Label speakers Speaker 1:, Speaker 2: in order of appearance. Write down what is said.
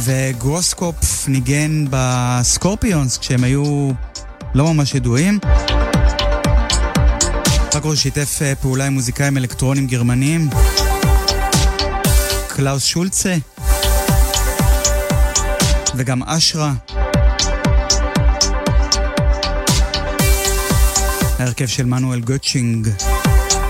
Speaker 1: וגרוסקופ ניגן בסקורפיונס כשהם היו לא ממש ידועים. פאקו שיתף פעולה עם מוזיקאים אלקטרונים גרמנים, קלאוס שולצה וגם אשרה. ההרכב של מנואל גוטשינג.